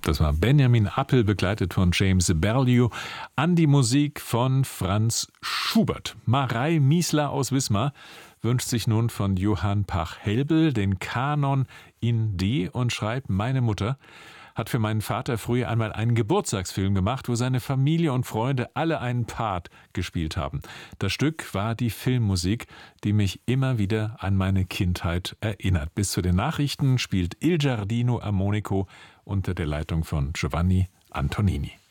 Das war Benjamin Appel, begleitet von James Berliou, an die Musik von Franz Schubert. Marei Miesler aus Wismar wünscht sich nun von Johann Pach-Helbel den Kanon in D und schreibt: Meine Mutter hat für meinen Vater früher einmal einen Geburtstagsfilm gemacht, wo seine Familie und Freunde alle einen Part gespielt haben. Das Stück war die Filmmusik, die mich immer wieder an meine Kindheit erinnert. Bis zu den Nachrichten spielt Il Giardino Armonico unter der Leitung von Giovanni Antonini.